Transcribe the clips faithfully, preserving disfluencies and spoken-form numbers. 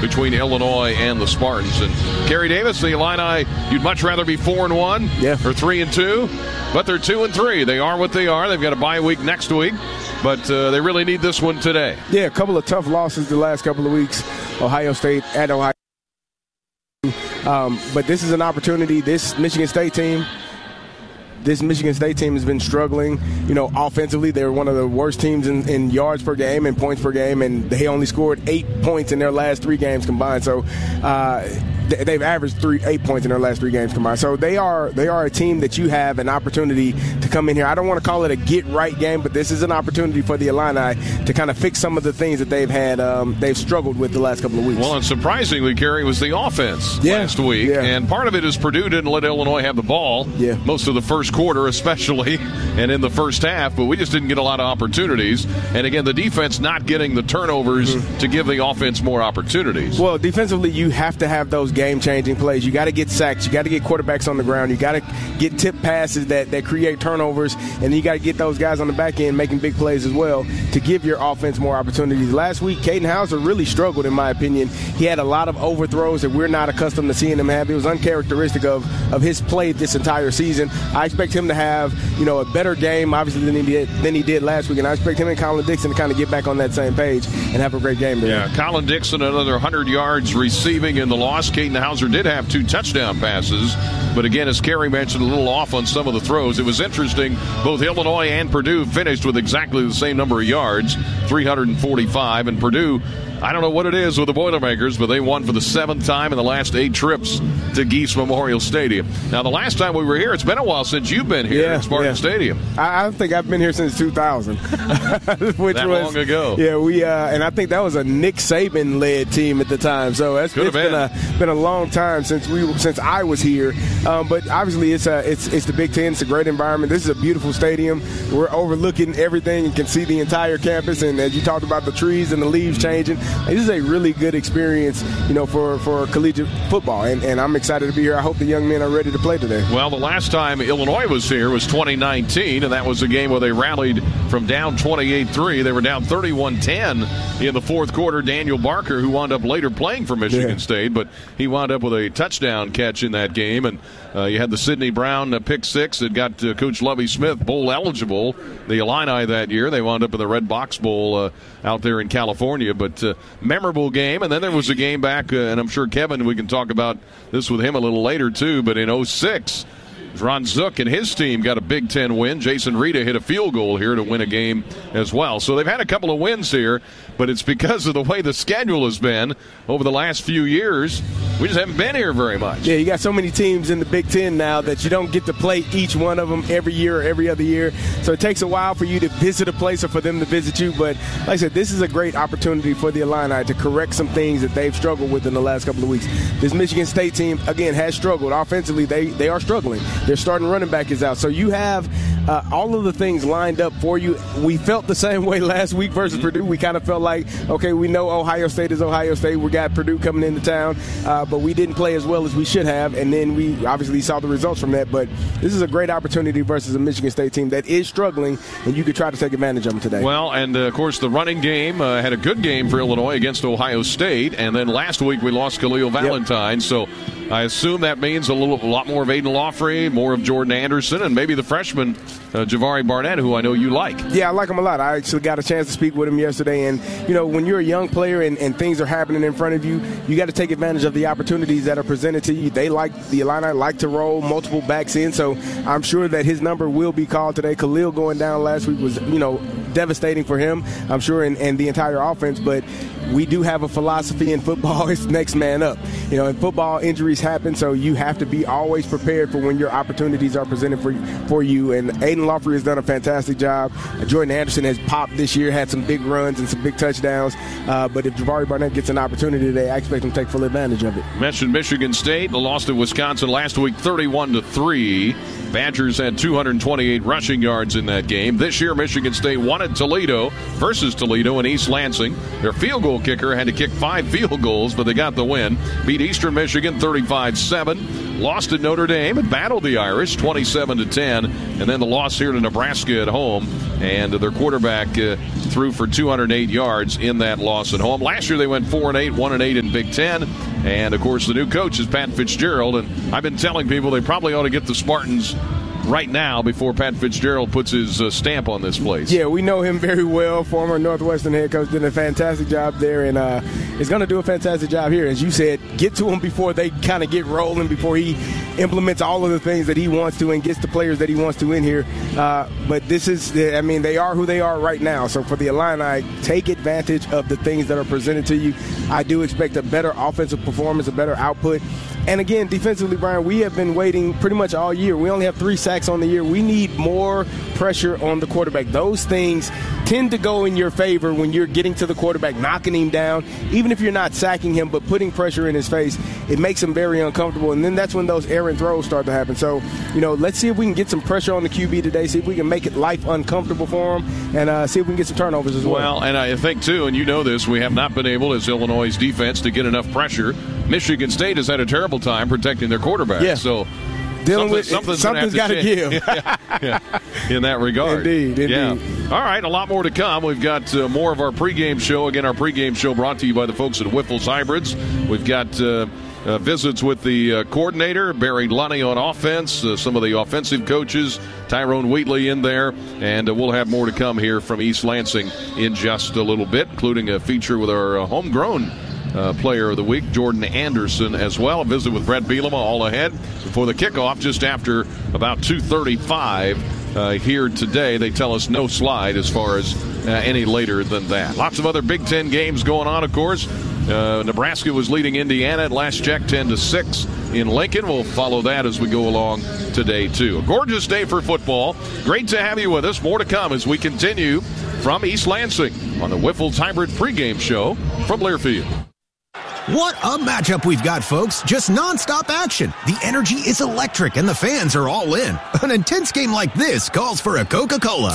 between Illinois and the Spartans. And Kerry Davis, the Illini, you'd much rather be four and one yeah. or three and two, but they're two and three. They are what they are. They've got a bye week next week, but uh, they really need this one today. Yeah, a couple of tough losses the last couple of weeks. Ohio State at Ohio. Um, but this is an opportunity. This Michigan State team. This Michigan State team has been struggling, you know, offensively. They're one of the worst teams in, in yards per game and points per game, and they only scored eight points in their last three games combined. So uh, they've averaged three, eight points in their last three games combined. So they are they are a team that you have an opportunity to come in here. I don't want to call it a get-right game, but this is an opportunity for the Illini to kind of fix some of the things that they've had, um, they've struggled with the last couple of weeks. Well, and surprisingly, Kerry, was the offense yeah. last week, yeah. and part of it is Purdue didn't let Illinois have the ball yeah. most of the first quarter especially, and in the first half, but we just didn't get a lot of opportunities. And again, the defense not getting the turnovers mm-hmm. to give the offense more opportunities. Well, defensively, you have to have those game-changing plays. You got to get sacks. You got to get quarterbacks on the ground. You got to get tip passes that, that create turnovers, and you got to get those guys on the back end making big plays as well to give your offense more opportunities. Last week, Caden Hauser really struggled, in my opinion. He had a lot of overthrows that we're not accustomed to seeing him have. It was uncharacteristic of, of his play this entire season. I expect him to have have, you know, a better game, obviously, than he did than he did last week. And I expect him and Colin Dixon to kind of get back on that same page and have a great game there. Yeah, Colin Dixon, another one hundred yards receiving in the loss. Caden Hauser did have two touchdown passes. But again, as Kerry mentioned, a little off on some of the throws. It was interesting. Both Illinois and Purdue finished with exactly the same number of yards, three hundred forty-five. And Purdue, I don't know what it is with the Boilermakers, but they won for the seventh time in the last eight trips to Geese Memorial Stadium. Now, the last time we were here, it's been a while since you've been here yeah, at Spartan yeah. Stadium. I, I think I've been here since two thousand. Which that was, long ago. Yeah, we uh, and I think that was a Nick Saban-led team at the time. So that's it's been. been a been a long time since we since I was here. Um, but obviously, it's a it's it's the Big Ten. It's a great environment. This is a beautiful stadium. We're overlooking everything and can see the entire campus. And as you talked about the trees and the leaves changing, this is a really good experience, you know, for, for collegiate football. And, and I'm excited to be here. I hope the young men are ready to play today. Well, the last time Illinois was here was twenty nineteen, and that was a game where they rallied from down twenty-eight three. They were down thirty-one ten in the fourth quarter. Daniel Barker, who wound up later playing for Michigan yeah. State, but he wound up with a touchdown catch in that game. And uh, you had the Sidney Brown uh, pick six that got uh, Coach Lovie Smith bowl eligible, the Illini that year. They wound up in the Red Box Bowl uh, out there in California. But uh, memorable game. And then there was a game back, uh, and I'm sure Kevin, we can talk about this with him a little later too, but in oh six, Ron Zook and his team got a Big Ten win. Jason Rita hit a field goal here to win a game as well. So they've had a couple of wins here, but it's because of the way the schedule has been over the last few years. We just haven't been here very much. Yeah, you got so many teams in the Big Ten now that you don't get to play each one of them every year or every other year. So it takes a while for you to visit a place or for them to visit you. But like I said, this is a great opportunity for the Illini to correct some things that they've struggled with in the last couple of weeks. This Michigan State team, again, has struggled. Offensively, they, they are struggling. Their starting running back is out. So you have uh, all of the things lined up for you. We felt the same way last week versus mm-hmm. Purdue. We kind of felt like, okay, we know Ohio State is Ohio State. We got Purdue coming into town, uh, but we didn't play as well as we should have. And then we obviously saw the results from that. But this is a great opportunity versus a Michigan State team that is struggling, and you could try to take advantage of them today. Well, and uh, of course, the running game uh, had a good game for Illinois against Ohio State. And then last week we lost Khalil Valentine. Yep. So I assume that means a little, a lot more of Aiden Lawfrey, more of Jordan Anderson, and maybe the freshman uh, Javari Barnett, who I know you like. Yeah, I like him a lot. I actually got a chance to speak with him yesterday. And, you know, when you're a young player and, and things are happening in front of you, you got to take advantage of the opportunities that are presented to you. They like, the Illini like to roll multiple backs in, so I'm sure that his number will be called today. Khalil going down last week was, you know, devastating for him, I'm sure, and, and the entire offense. But we do have a philosophy in football. It's next man up. You know, in football, injuries happen, so you have to be always prepared for when your opportunities are presented for, for you. And Aiden Lawfrey has done a fantastic job. Jordan Anderson has popped this year, had some big runs and some big touchdowns. Uh, but if Javari Barnett gets an opportunity today, I expect him to take full advantage of it. Mentioned Michigan State. They lost to Wisconsin last week, thirty-one to three. Badgers had two hundred twenty-eight rushing yards in that game. This year, Michigan State one at Toledo versus Toledo in East Lansing. Their field goal kicker had to kick five field goals, but they got the win. Beat Eastern Michigan thirty-five seven. Lost at Notre Dame and battled the Irish twenty-seven to ten. And then the loss here to Nebraska at home. And their quarterback uh, threw for two hundred eight yards in that loss at home. Last year they went four and eight, one and eight in Big Ten. And, of course, the new coach is Pat Fitzgerald. And I've been telling people they probably ought to get the Spartans right now before Pat Fitzgerald puts his uh, stamp on this place. Yeah, we know him very well. Former Northwestern head coach, did a fantastic job there, and uh, is going to do a fantastic job here. As you said, get to him before they kind of get rolling, before he implements all of the things that he wants to and gets the players that he wants to in here. Uh, but this is, I mean, they are who they are right now. So for the Illini, take advantage of the things that are presented to you. I do expect a better offensive performance, a better output. And again, defensively, Brian, we have been waiting pretty much all year. We only have three sacks on the year. We need more pressure on the quarterback. Those things tend to go in your favor when you're getting to the quarterback, knocking him down. Even if you're not sacking him, but putting pressure in his face, it makes him very uncomfortable. And then that's when those errant throws start to happen. So, you know, let's see if we can get some pressure on the Q B today, see if we can make it life uncomfortable for him, and uh, see if we can get some turnovers as well. Well, and I think, too, and you know this, we have not been able, as Illinois' defense, to get enough pressure. Michigan State has had a terrible time protecting their quarterback. Yeah. So Dealing something, with, something's, something's got to give. yeah, yeah, in that regard. Indeed, indeed. Yeah. All right, a lot more to come. We've got uh, more of our pregame show. Again, our pregame show brought to you by the folks at Whiffles Hybrids. We've got uh, uh, visits with the uh, coordinator, Barry Lunny on offense, uh, some of the offensive coaches, Tyrone Wheatley in there, and uh, we'll have more to come here from East Lansing in just a little bit, including a feature with our uh, homegrown Uh, player of the week, Jordan Anderson, as well. A visit with Brett Bielema all ahead before the kickoff just after about two thirty-five uh, here today. They tell us no slide as far as uh, any later than that. Lots of other Big Ten games going on, of course. Uh, Nebraska was leading Indiana at last check ten to six in Lincoln. We'll follow that as we go along today, too. A gorgeous day for football. Great to have you with us. More to come as we continue from East Lansing on the Whiffles Hybrid pregame show from Learfield. What a matchup we've got, folks. Just nonstop action. The energy is electric and the fans are all in. An intense game like this calls for a Coca-Cola.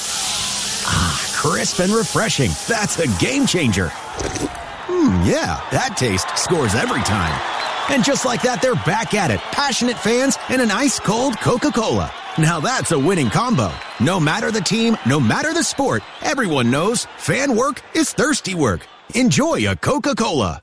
Ah, crisp and refreshing. That's a game changer. Hmm, yeah, that taste scores every time. And just like that, they're back at it. Passionate fans and an ice-cold Coca-Cola. Now that's a winning combo. No matter the team, no matter the sport, everyone knows fan work is thirsty work. Enjoy a Coca-Cola.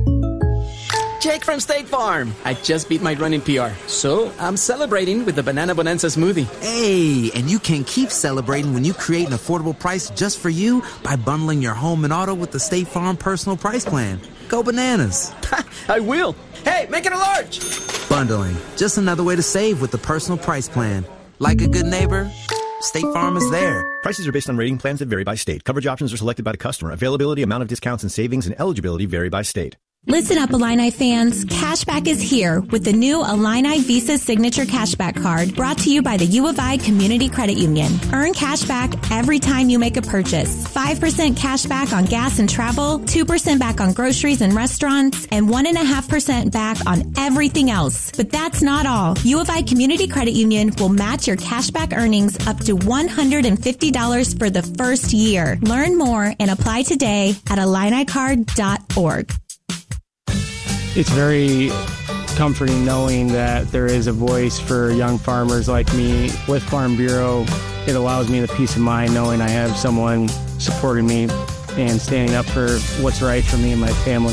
Jake from State Farm. I just beat my running P R, so I'm celebrating with the Banana Bonanza smoothie. Hey, and you can keep celebrating when you create an affordable price just for you by bundling your home and auto with the State Farm Personal Price Plan. Go bananas. I will. Hey, make it a large. Bundling. Just another way to save with the Personal Price Plan. Like a good neighbor, State Farm is there. Prices are based on rating plans that vary by state. Coverage options are selected by the customer. Availability, amount of discounts and savings, and eligibility vary by state. Listen up, Illini fans. Cashback is here with the new Illini Visa Signature Cashback Card brought to you by the U of I Community Credit Union. Earn cashback every time you make a purchase. five percent cashback on gas and travel, two percent back on groceries and restaurants, and one point five percent back on everything else. But that's not all. U of I Community Credit Union will match your cashback earnings up to one hundred fifty dollars for the first year. Learn more and apply today at illini card dot org. It's very comforting knowing that there is a voice for young farmers like me. With Farm Bureau, it allows me the peace of mind knowing I have someone supporting me and standing up for what's right for me and my family.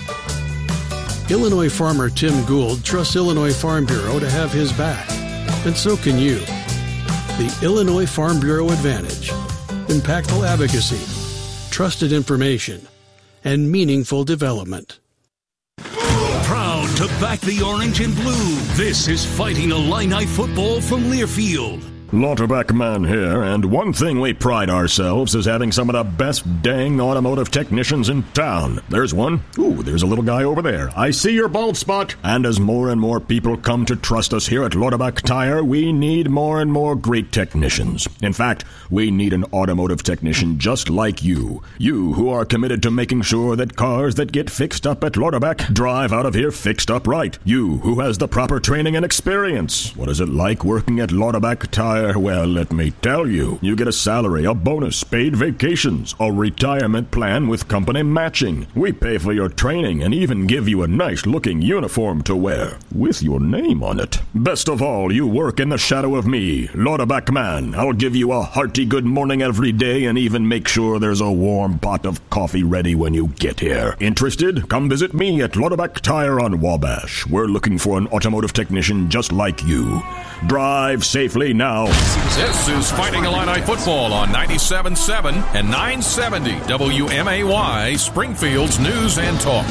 Illinois farmer Tim Gould trusts Illinois Farm Bureau to have his back, and so can you. The Illinois Farm Bureau Advantage: impactful advocacy, trusted information, and meaningful development. Proud to back the orange and blue, this is Fighting Illini football from Learfield. Lauterbach man here, and one thing we pride ourselves is having some of the best dang automotive technicians in town. There's one. Ooh, there's a little guy over there. I see your bald spot. And as more and more people come to trust us here at Lauterbach Tire, we need more and more great technicians. In fact, we need an automotive technician just like you. You who are committed to making sure that cars that get fixed up at Lauterbach drive out of here fixed up right. You who has the proper training and experience. What is it like working at Lauterbach Tire? Tire, well, let me tell you, you get a salary, a bonus, paid vacations, a retirement plan with company matching. We pay for your training and even give you a nice-looking uniform to wear with your name on it. Best of all, you work in the shadow of me, Lauterbach Man. I'll give you a hearty good morning every day and even make sure there's a warm pot of coffee ready when you get here. Interested? Come visit me at Lauterbach Tire on Wabash. We're looking for an automotive technician just like you. Drive safely now. This is Fighting Illini football on ninety-seven point seven and nine seventy W M A Y, Springfield's News and Talk.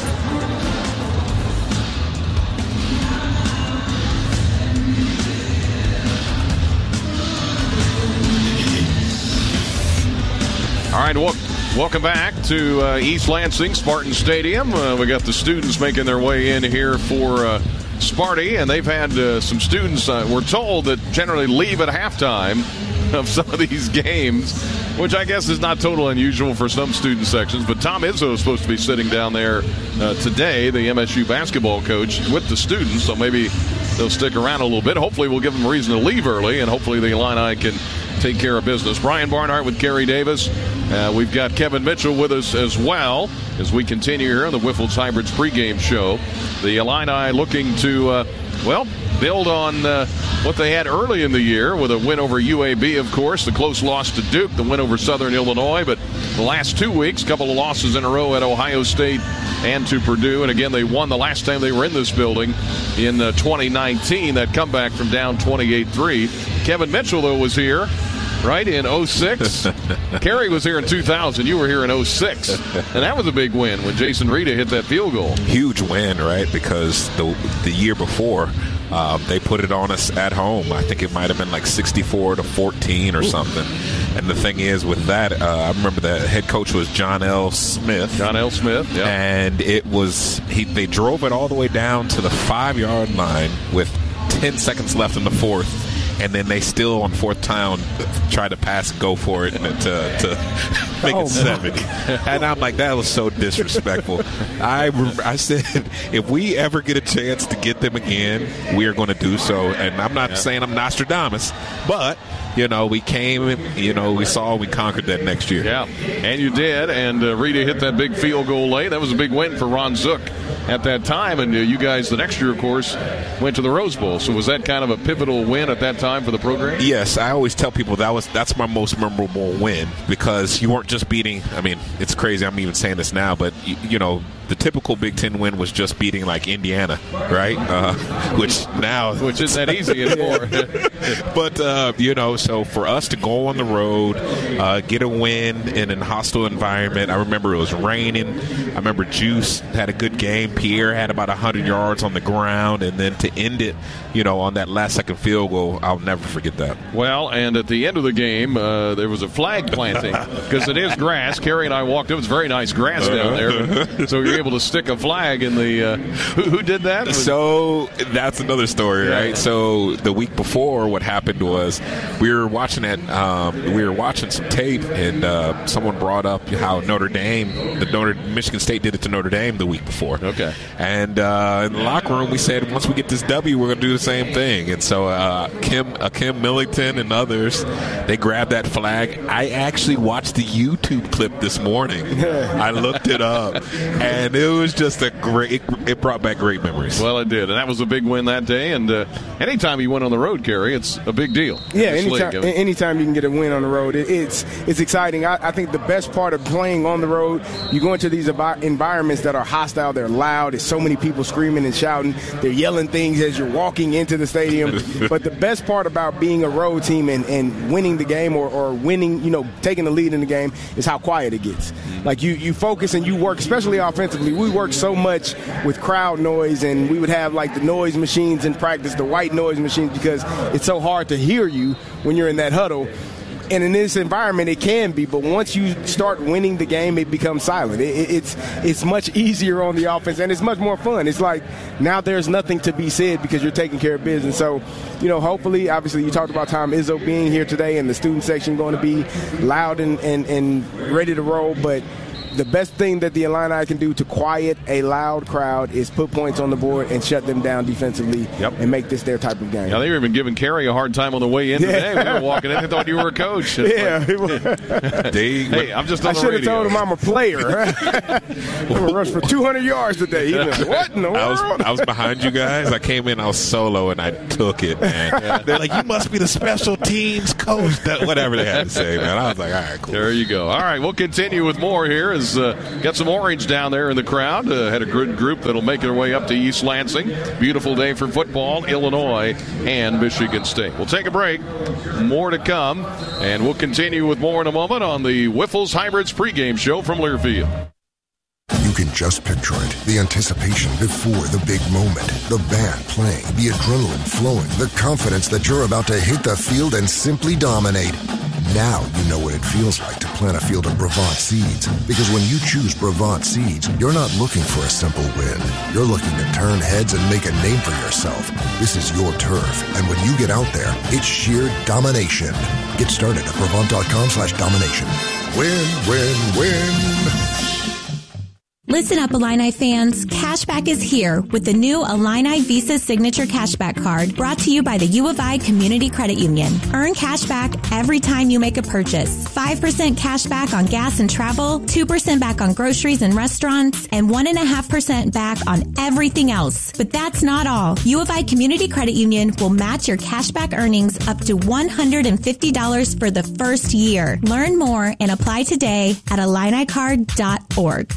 All right, well, welcome back to uh, East Lansing Spartan Stadium. Uh, we got the students making their way in here for uh, Sparty, and they've had uh, some students, uh, we're told, that generally leave at halftime of some of these games, which I guess is not totally unusual for some student sections. But Tom Izzo is supposed to be sitting down there uh, today, the M S U basketball coach, with the students, so maybe they'll stick around a little bit. Hopefully we'll give them a reason to leave early, and hopefully the Illini can take care of business. Brian Barnhart with Kerry Davis. Uh, we've got Kevin Mitchell with us as well as we continue here on the Wiffles Hybrids pregame show. The Illini looking to, uh, well, build on uh, what they had early in the year with a win over U A B, of course, the close loss to Duke, the win over Southern Illinois. But the last two weeks, a couple of losses in a row at Ohio State and to Purdue. And again, they won the last time they were in this building in uh, twenty nineteen, that comeback from down twenty-eight three. Kevin Mitchell, though, was here, right, in oh six. Kerry was here in two thousand. You were here in oh six. And that was a big win when Jason Rita hit that field goal. Huge win, right, because the the year before, uh, they put it on us at home. I think it might have been like sixty-four to fourteen or Ooh. something. And the thing is with that, uh, I remember the head coach was John L. Smith. John L. Smith, yeah. And it was, he, they drove it all the way down to the five-yard line with ten seconds left in the fourth. And then they still, on fourth down, try to pass, go for it, and to, to make oh, it seventy. And I'm like, that was so disrespectful. I I said, if we ever get a chance to get them again, we are going to do so. And I'm not yeah. saying I'm Nostradamus, but, you know, we came, you know, we saw, we conquered that next year. Yeah, and you did. And uh, Rita hit that big field goal late. That was a big win for Ron Zook at that time. And uh, you guys, the next year, of course, went to the Rose Bowl. So was that kind of a pivotal win at that time for the program? Yes, I always tell people that was that's my most memorable win, because you weren't just beating, I mean, it's crazy I'm even saying this now, but, you, you know, the typical Big Ten win was just beating, like, Indiana, right? Uh, which now... Which isn't that easy anymore. But, uh, you know, so for us to go on the road, uh, get a win in a hostile environment, I remember it was raining. I remember Juice had a good game. Pierre had about one hundred yards on the ground. And then to end it, you know, on that last-second field goal, I'll never forget that. Well, and at the end of the game, uh, there was a flag planting, because it is grass. Kerry and I walked. It was very nice grass down there. So you're able to stick a flag in the uh, who, who did that? So that's another story, yeah. right? So the week before, what happened was we were watching it. Um, we were watching some tape, and uh, someone brought up how Notre Dame, the Notre Michigan State, did it to Notre Dame the week before. Okay. And uh, in the locker room, we said, once we get this W, we're going to do the same thing. And so uh, Kim, uh, Kim Millington and others, they grabbed that flag. I actually watched the YouTube clip this morning. I looked it up, and it was just a great, it, it brought back great memories. Well, it did, and that was a big win that day. And uh, anytime you win on the road, Kerry, it's a big deal. Yeah, anytime, anytime you can get a win on the road, it, it's it's exciting. I, I think the best part of playing on the road, you go into these environments that are hostile, they're loud, there's so many people screaming and shouting, they're yelling things as you're walking into the stadium. But the best part about being a road team and, and winning the game or, or winning, you know, taking the lead in the game is how quiet it gets. Like you, you focus and you work, especially offensively. We work so much with crowd noise, and we would have like the noise machines in practice, the white noise machines, because it's so hard to hear you when you're in that huddle. And in this environment, it can be, but once you start winning the game, it becomes silent. It, it, it's it's much easier on the offense, and it's much more fun. It's like now there's nothing to be said because you're taking care of business. So, you know, hopefully, obviously, you talked about Tom Izzo being here today and the student section going to be loud and, and, and ready to roll, but the best thing that the Illini can do to quiet a loud crowd is put points on the board and shut them down defensively yep. and make this their type of game. Yeah, they were even giving Kerry a hard time on the way in today. Yeah. We were walking in. They thought you were a coach. Yeah. Like, hey, I'm just on I the should have radio. told him I'm a player. I'm going to rush for two hundred yards today. He was, what in the I was, world? I was behind you guys. I came in, I was solo, and I took it, man. Yeah. They're like, you must be the special teams coach. That, whatever they had to say, man. I was like, all right, cool. There you go. All right, we'll continue with more here. As uh, got some orange down there in the crowd. Uh, had a good group that'll make their way up to East Lansing. Beautiful day for football, Illinois and Michigan State. We'll take a break. More to come, and we'll continue with more in a moment on the Wiffles Hybrids pregame show from Learfield. You can just picture it. The anticipation before the big moment. The band playing, the adrenaline flowing, the confidence that you're about to hit the field and simply dominate. Now you know what it feels like to plant a field of Brevant seeds. Because when you choose Brevant seeds, you're not looking for a simple win. You're looking to turn heads and make a name for yourself. This is your turf, and when you get out there, it's sheer domination. Get started at Brevant.com slash domination. Win, win, win. Listen up, Illini fans. Cashback is here with the new Illini Visa Signature Cashback Card brought to you by the U of I Community Credit Union. Earn cashback every time you make a purchase. five percent cashback on gas and travel, two percent back on groceries and restaurants, and one point five percent back on everything else. But that's not all. U of I Community Credit Union will match your cashback earnings up to one hundred fifty dollars for the first year. Learn more and apply today at Illini card dot org.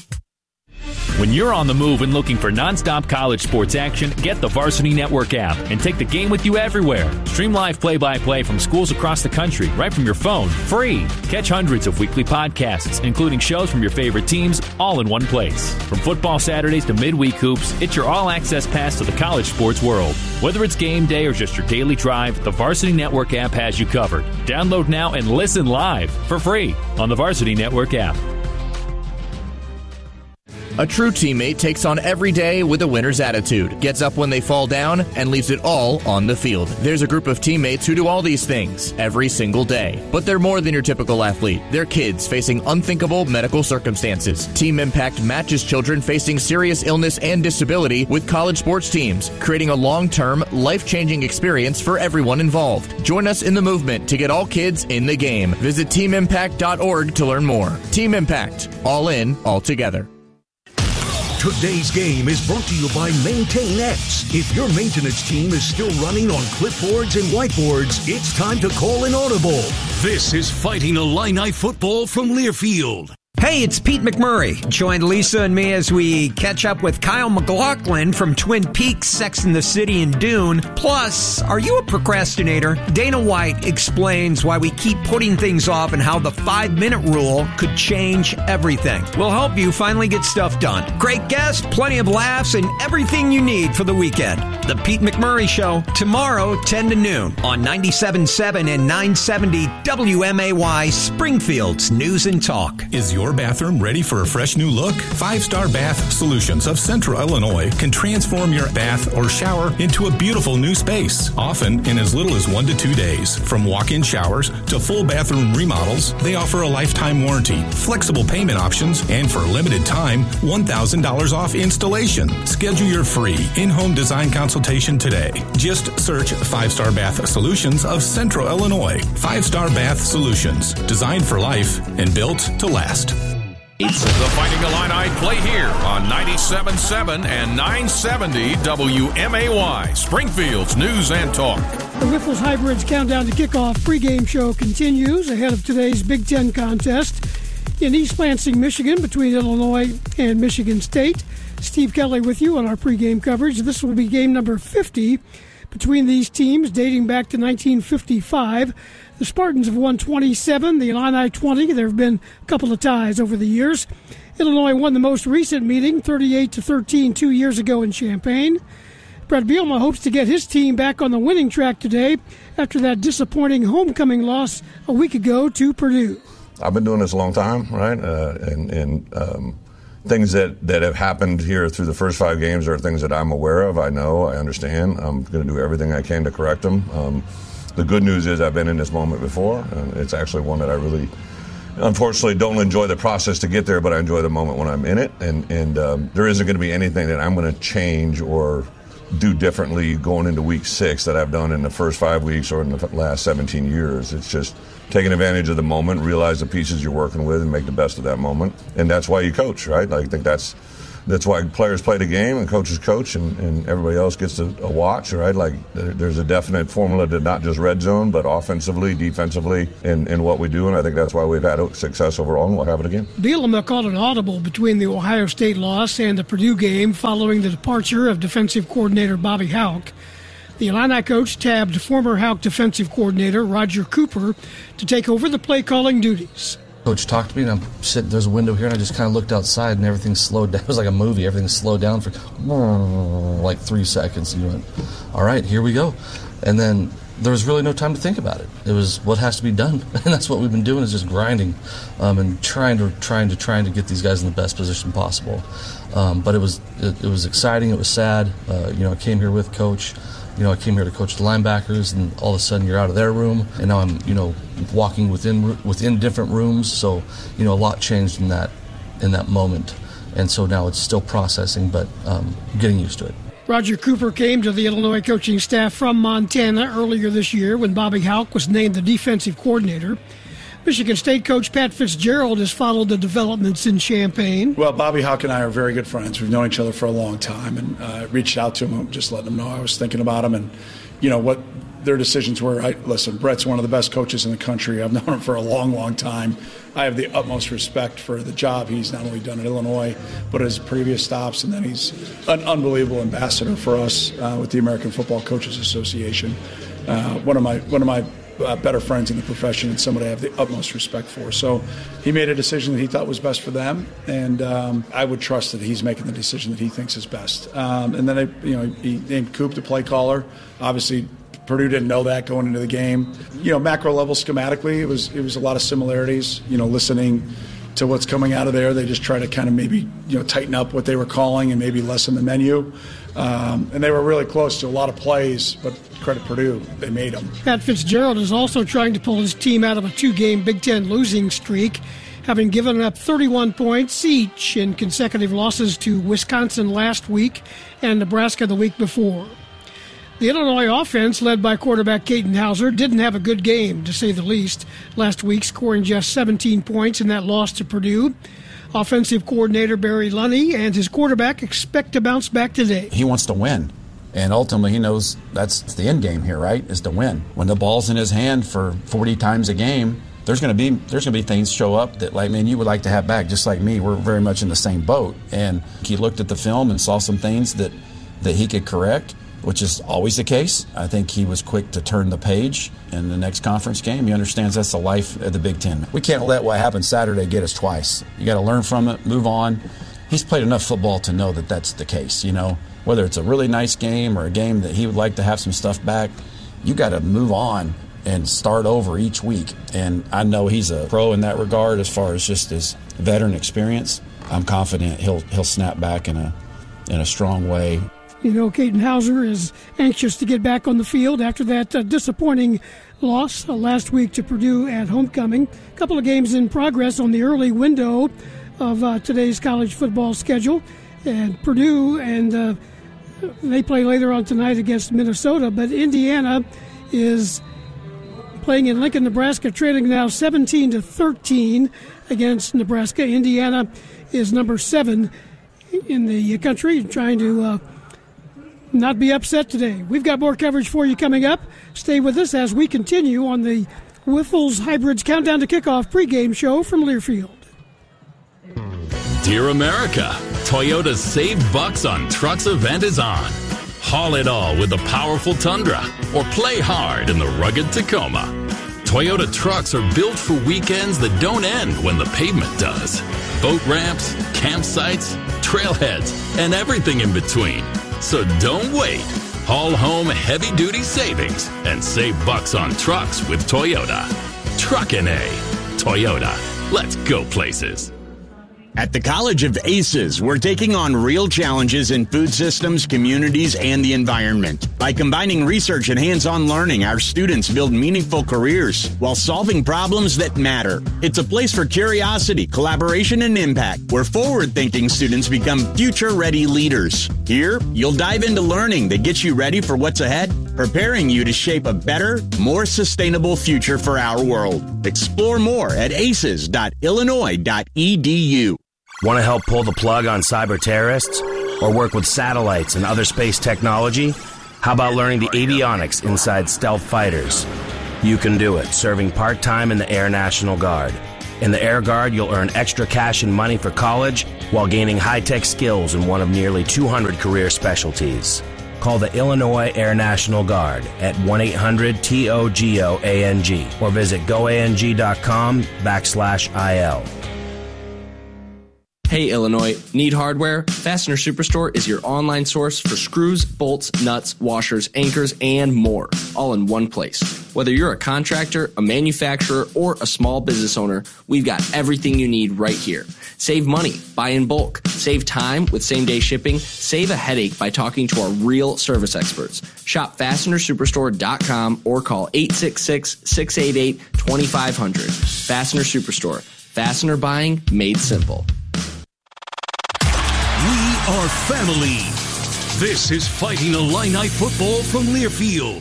When you're on the move and looking for nonstop college sports action, get the Varsity Network app and take the game with you everywhere. Stream live play-by-play from schools across the country right from your phone, free. Catch hundreds of weekly podcasts, including shows from your favorite teams, all in one place. From football Saturdays to midweek hoops, it's your all-access pass to the college sports world. Whether it's game day or just your daily drive, the Varsity Network app has you covered. Download now and listen live for free on the Varsity Network app. A true teammate takes on every day with a winner's attitude, gets up when they fall down, and leaves it all on the field. There's a group of teammates who do all these things every single day. But they're more than your typical athlete. They're kids facing unthinkable medical circumstances. Team Impact matches children facing serious illness and disability with college sports teams, creating a long-term, life-changing experience for everyone involved. Join us in the movement to get all kids in the game. Visit team impact dot org to learn more. Team Impact. All in, all together. Today's game is brought to you by MaintainX. If your maintenance team is still running on clipboards and whiteboards, it's time to call an audible. This is Fighting Illini Football from Learfield. Hey, it's Pete McMurray. Join Lisa and me as we catch up with Kyle MacLachlan from Twin Peaks, Sex and the City, and Dune. Plus, are you a procrastinator? Dana White explains why we keep putting things off and how the five-minute rule could change everything. We'll help you finally get stuff done. Great guest, plenty of laughs, and everything you need for the weekend. The Pete McMurray Show, tomorrow, ten to noon, on ninety-seven point seven and nine seventy W M A Y, Springfield's News and Talk. Is your bathroom ready for a fresh new look? Five Star Bath Solutions of Central Illinois can transform your bath or shower into a beautiful new space, often in as little as one to two days. From walk-in showers to full bathroom remodels, they offer a lifetime warranty, flexible payment options, and for a limited time, one thousand dollars off installation. Schedule your free in-home design consultation today. Just search Five Star Bath Solutions of Central Illinois. Five Star Bath Solutions, designed for life and built to last. The Fighting Illini play here on ninety-seven point seven and nine seventy W M A Y, Springfield's News and Talk. The Wiffles Hybrids Countdown to Kickoff pregame show continues ahead of today's Big Ten contest in East Lansing, Michigan, between Illinois and Michigan State. Steve Kelly with you on our pregame coverage. This will be game number fifty between these teams, dating back to nineteen fifty-five. The Spartans have won twenty-seven, the Illini twenty. There have been a couple of ties over the years. Illinois won the most recent meeting, thirty-eight to thirteen, two years ago in Champaign. Brett Bielema hopes to get his team back on the winning track today after that disappointing homecoming loss a week ago to Purdue. I've been doing this a long time, right? Uh, and and um, things that, that have happened here through the first five games are things that I'm aware of. I know, I understand. I'm going to do everything I can to correct them. Um, The good news is I've been in this moment before, and it's actually one that I really unfortunately don't enjoy the process to get there, but I enjoy the moment when I'm in it. And, and um, there isn't going to be anything that I'm going to change or do differently going into week six that I've done in the first five weeks or in the last seventeen years. It's just taking advantage of the moment, realize the pieces you're working with, and make the best of that moment. And that's why you coach, right? I think that's that's why players play the game and coaches coach, and, and everybody else gets a, a watch, right? Like there, there's a definite formula to not just red zone, but offensively, defensively, in, in what we do. And I think that's why we've had success overall, and we'll have it again. Bielema called an audible between the Ohio State loss and the Purdue game following the departure of defensive coordinator Bobby Hauck. The Illini coach tabbed former Hauck defensive coordinator Roger Cooper to take over the play-calling duties. Coach talked to me, and I'm sitting, there's a window here, and I just kind of looked outside, and everything slowed down. It was like a movie. Everything slowed down for like three seconds. And you went, all right, here we go. And then there was really no time to think about it. It was what has to be done, and that's what we've been doing, is just grinding um, and trying to trying to trying to get these guys in the best position possible. Um, but it was it, it was exciting. It was sad. Uh, you know, I came here with Coach. You know, I came here to coach the linebackers, and all of a sudden you're out of their room, and now I'm, you know, walking within within different rooms. So, you know, a lot changed in that in that moment, and so now it's still processing, but um, getting used to it. Roger Cooper came to the Illinois coaching staff from Montana earlier this year when Bobby Hauck was named the defensive coordinator. Michigan State coach Pat Fitzgerald has followed the developments in Champaign. Well, Bobby Hauck and I are very good friends. We've known each other for a long time, and I uh, reached out to him, just letting him know I was thinking about him and, you know, what their decisions were. I, listen, Brett's one of the best coaches in the country. I've known him for a long, long time. I have the utmost respect for the job he's not only done at Illinois, but his previous stops, and then he's an unbelievable ambassador for us uh, with the American Football Coaches Association. Uh, one of my one of my Uh, better friends in the profession, and somebody I have the utmost respect for. So he made a decision that he thought was best for them, and um, I would trust that he's making the decision that he thinks is best. Um, and then I, you know, he named Coop the play caller. Obviously, Purdue didn't know that going into the game. You know, macro level schematically, it was it was a lot of similarities. You know, listening to what's coming out of there, they just try to kind of maybe, you know, tighten up what they were calling and maybe lessen the menu. Um, and they were really close to a lot of plays, but credit Purdue, they made them. Pat Fitzgerald is also trying to pull his team out of a two-game Big Ten losing streak, having given up thirty-one points each in consecutive losses to Wisconsin last week and Nebraska the week before. The Illinois offense, led by quarterback Katin Houser, didn't have a good game, to say the least, last week, scoring just seventeen points in that loss to Purdue. Offensive coordinator Barry Lunney and his quarterback expect to bounce back today. He wants to win, and ultimately he knows that's the end game here, right, is to win. When the ball's in his hand for forty times a game, there's going to be there's going to be things show up that, like, man, you would like to have back, just like me. We're very much in the same boat. And he looked at the film and saw some things that, that he could correct, which is always the case. I think he was quick to turn the page in the next conference game. He understands that's the life of the Big Ten. We can't let what happened Saturday get us twice. You got to learn from it, move on. He's played enough football to know that that's the case, you know. Whether it's a really nice game or a game that he would like to have some stuff back, you got to move on and start over each week. And I know he's a pro in that regard as far as just his veteran experience. I'm confident he'll he'll snap back in a in a strong way. You know, Katin Houser is anxious to get back on the field after that uh, disappointing loss uh, last week to Purdue at homecoming. A couple of games in progress on the early window of uh, today's college football schedule. And Purdue, and uh, they play later on tonight against Minnesota, but Indiana is playing in Lincoln, Nebraska, trailing now seventeen to thirteen against Nebraska. Indiana is number seven in the country, trying to uh, not be upset today. We've got more coverage for you coming up. Stay with us as we continue on the Wiffles Hybrids Countdown to Kickoff pregame show from Learfield. Dear America, Toyota's Save Bucks on Trucks event is on. Haul it all with the powerful Tundra or play hard in the rugged Tacoma. Toyota trucks are built for weekends that don't end when the pavement does. Boat ramps, campsites, trailheads, and everything in between. So don't wait. Haul home heavy-duty savings and save bucks on trucks with Toyota. Truckin' A. Toyota. Let's go places. At the College of Aces, we're taking on real challenges in food systems, communities, and the environment. By combining research and hands-on learning, our students build meaningful careers while solving problems that matter. It's a place for curiosity, collaboration, and impact, where forward-thinking students become future-ready leaders. Here, you'll dive into learning that gets you ready for what's ahead, preparing you to shape a better, more sustainable future for our world. Explore more at aces dot illinois dot e d u. Want to help pull the plug on cyber terrorists? Or work with satellites and other space technology? How about learning the avionics inside stealth fighters? You can do it, serving part-time in the Air National Guard. In the Air Guard, you'll earn extra cash and money for college while gaining high-tech skills in one of nearly two hundred career specialties. Call the Illinois Air National Guard at one eight hundred T O G O A N G or visit goang.com backslash IL. Hey Illinois, need hardware? Fastener Superstore is your online source for screws, bolts, nuts, washers, anchors, and more, all in one place. Whether you're a contractor, a manufacturer, or a small business owner, we've got everything you need right here. Save money, buy in bulk, save time with same-day shipping, save a headache by talking to our real service experts. Shop fastener superstore dot com or call eight six six, six eight eight, two five zero zero. Fastener Superstore. Fastener buying made simple. We are family. This is Fighting Illini football from Learfield.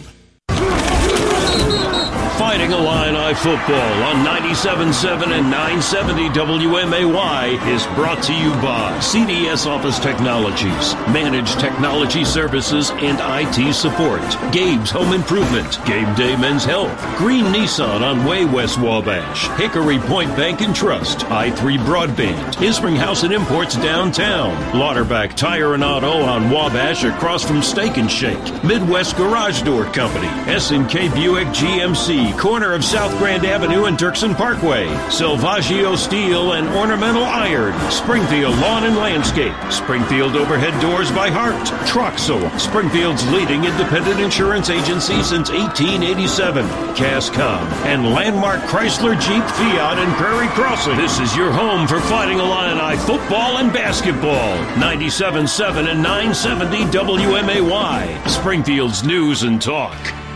Fighting Illini football on ninety-seven point seven and nine seventy W M A Y is brought to you by C D S Office Technologies, Managed Technology Services and I T Support, Gabe's Home Improvement, Gabe Day Men's Health, Green Nissan on Way West Wabash, Hickory Point Bank and Trust, I three Broadband, Isbring House and Imports downtown, Lauderback Tire and Auto on Wabash across from Steak and Shake, Midwest Garage Door Company, S and K Buick G M C, corner of South Grand Avenue and Dirksen Parkway, Silvaggio Steel and Ornamental Iron, Springfield Lawn and Landscape, Springfield Overhead Doors by Hart, Troxel, Springfield's leading independent insurance agency since eighteen eighty-seven, Cascom, and Landmark Chrysler Jeep Fiat and Prairie Crossing. This is your home for Fighting Illini football and basketball. ninety-seven point seven and nine seventy W M A Y, Springfield's news and talk.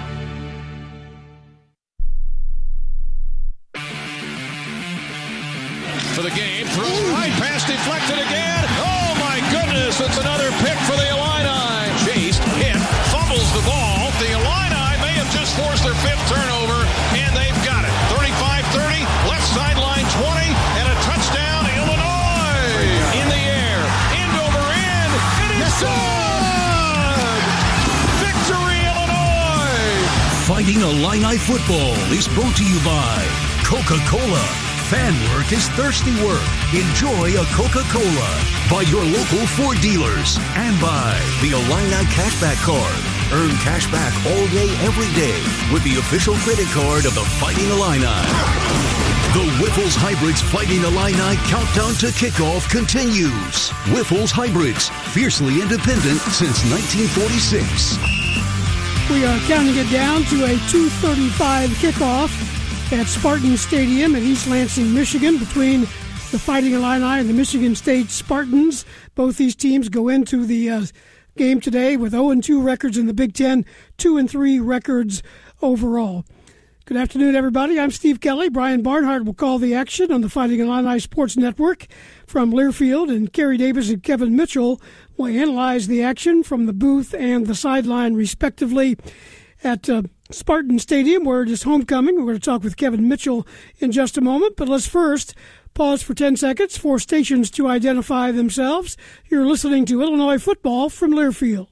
For the game, throws right, pass deflected again. Oh my goodness, it's another pick for the Illini. Chased, hit, fumbles the ball. The Illini may have just forced their fifth turnover, and they've got it. thirty-five thirty, left sideline twenty, and a touchdown, Illinois. In the air, end over end, it is good! Victory, Illinois! Fighting Illini football is brought to you by Coca-Cola. Fan work is thirsty work. Enjoy a Coca-Cola. By your local Ford dealers. And by the Illini Cashback Card. Earn cash back all day, every day with the official credit card of the Fighting Illini. The Whiffles Hybrids Fighting Illini countdown to kickoff continues. Whiffles Hybrids, fiercely independent since nineteen forty-six. We are counting it down to a two thirty-five kickoff at Spartan Stadium in East Lansing, Michigan, between the Fighting Illini and the Michigan State Spartans. Both these teams go into the uh, game today with oh and two records in the Big Ten, two and three records overall. Good afternoon, everybody. I'm Steve Kelly. Brian Barnhart will call the action on the Fighting Illini Sports Network from Learfield, and Kerry Davis and Kevin Mitchell will analyze the action from the booth and the sideline, respectively, at uh, Spartan Stadium, where it is homecoming. We're going to talk with Kevin Mitchell in just a moment, but let's first pause for ten seconds for stations to identify themselves. You're listening to Illinois football from Learfield.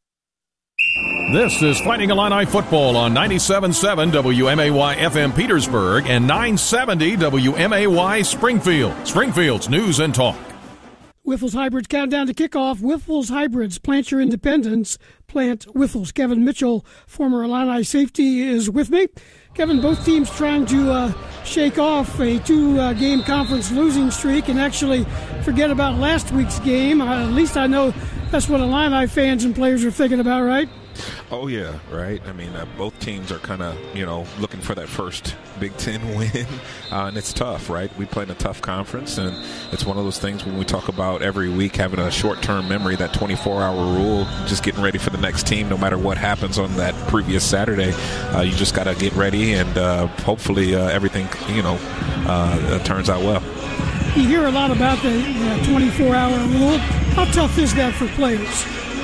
This is Fighting Illini football on ninety-seven point seven W M A Y F M Petersburg and nine seventy W M A Y Springfield. Springfield's news and talk. Whiffles Hybrids countdown to kickoff. Whiffles Hybrids, plant your independence. Plant Whiffles. Kevin Mitchell, former Illini safety, is with me. Kevin, both teams trying to uh, shake off a two-game uh, conference losing streak and actually forget about last week's game. Uh, at least I know that's what Illini fans and players are thinking about, right? Oh, yeah, right. I mean, uh, both teams are kind of, you know, looking for that first Big Ten win, uh, and it's tough, right? We play in a tough conference, and it's one of those things when we talk about every week having a short-term memory, that twenty-four hour rule, just getting ready for the next team, no matter what happens on that previous Saturday. Uh, you just got to get ready, and uh, hopefully uh, everything, you know, uh, turns out well. You hear a lot about the twenty-four hour rule. How tough is that for players?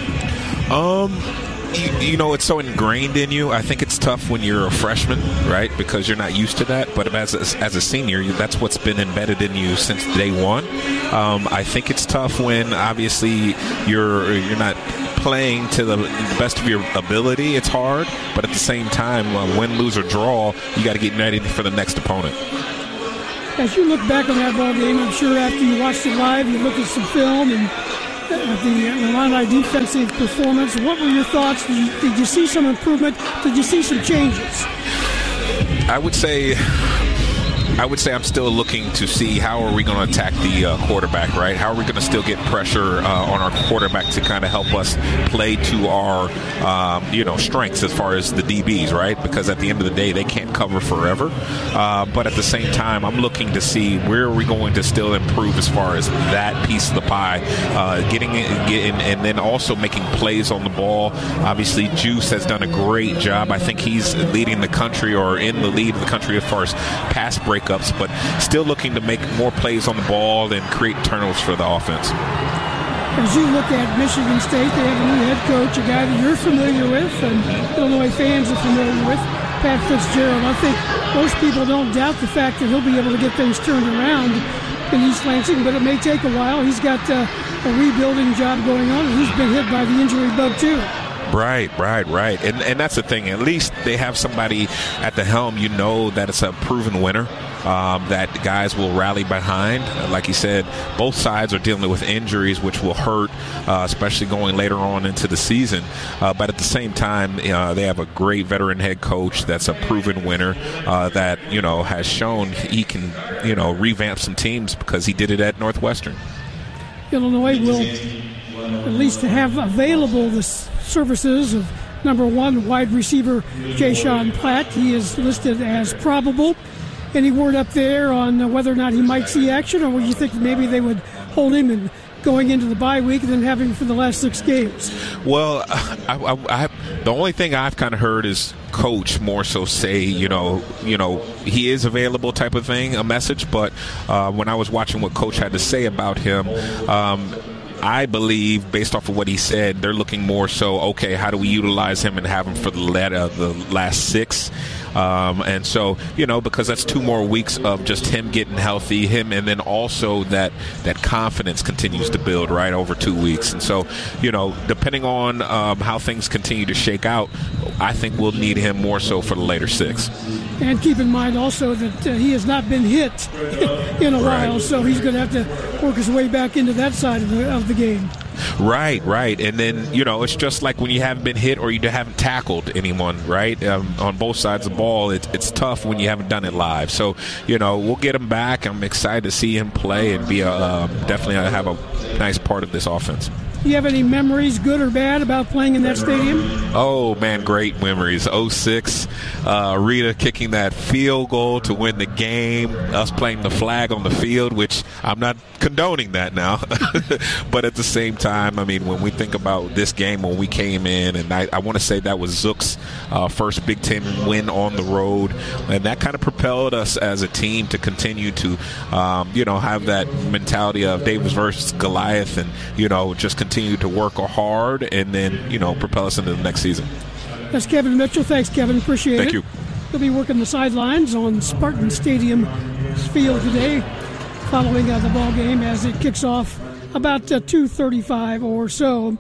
Um... You, you know, it's so ingrained in you. I think it's tough when you're a freshman, right, because you're not used to that. But as a, as a senior, that's what's been embedded in you since day one. Um, I think it's tough when, obviously, you're you're not playing to the best of your ability. It's hard. But at the same time, uh, win, lose, or draw, you got to get ready for the next opponent. As you look back on that ball game, I'm sure after you watched it live, you looked at some film and Uh, the Illini defensive performance. What were your thoughts? Did you, did you see some improvement? Did you see some changes? I would say I would say I'm still looking to see how are we going to attack the uh, quarterback, right? How are we going to still get pressure uh, on our quarterback to kind of help us play to our, um, you know, strengths as far as the D Bs, right? Because at the end of the day, they can't cover forever. Uh, but at the same time, I'm looking to see where are we going to still improve as far as that piece of the pie, uh, getting it, getting, and then also making plays on the ball. Obviously, Juice has done a great job. I think he's leading the country or in the lead of the country as far as pass breakups, but still looking to make more plays on the ball and create turnovers for the offense. As you look at Michigan State, they have a new head coach, a guy that you're familiar with and Illinois fans are familiar with, Pat Fitzgerald. I think most people don't doubt the fact that he'll be able to get things turned around in East Lansing, but it may take a while. He's got uh, a rebuilding job going on, and he's been hit by the injury bug too. Right, right, right. And and that's the thing. At least they have somebody at the helm, you know, that it's a proven winner, um, that guys will rally behind. Like you said, both sides are dealing with injuries, which will hurt, uh, especially going later on into the season. Uh, but at the same time, uh, they have a great veteran head coach that's a proven winner uh, that, you know, has shown he can, you know, revamp some teams because he did it at Northwestern. Illinois will at least have available this services of number one wide receiver Jay-Sean Platt. He is listed as probable. Any word up there on whether or not he might see action, or would you think maybe they would hold him and going into the bye week and then have him for the last six games? Well, I, I, I, the only thing I've kind of heard is coach more so say, you know, you know, he is available type of thing, a message. But uh, when I was watching what coach had to say about him, um, I believe, based off of what he said, they're looking more so, okay, how do we utilize him and have him for the, uh, the last six? Um, and so, you know, because that's two more weeks of just him getting healthy, him, and then also that that confidence continues to build, right, over two weeks. And so, you know, depending on um, how things continue to shake out, I think we'll need him more so for the later six. And keep in mind also that uh, he has not been hit in a while, right. So he's going to have to work his way back into that side of the, of the game. Right, right. And then, you know, it's just like when you haven't been hit or you haven't tackled anyone, right, um, on both sides of the ball. It, it's tough when you haven't done it live. So, you know, we'll get him back. I'm excited to see him play and be a, uh, definitely have a nice part of this offense. Do you have any memories, good or bad, about playing in that stadium? Oh, man, great memories. oh six, uh, Rita kicking that field goal to win the game, us playing the flag on the field, which I'm not condoning that now. But at the same time, I mean, when we think about this game, when we came in, and I, I want to say that was Zook's uh, first Big Ten win on the road, and that kind of propelled us as a team to continue to, um, you know, have that mentality of Davis versus Goliath and, you know, just continue continue to work hard and then, you know, propel us into the next season. That's Kevin Mitchell. Thanks, Kevin. Appreciate Thank it. Thank you. He'll be working the sidelines on Spartan Stadium field today following uh, the ball game as it kicks off about uh, two thirty-five or so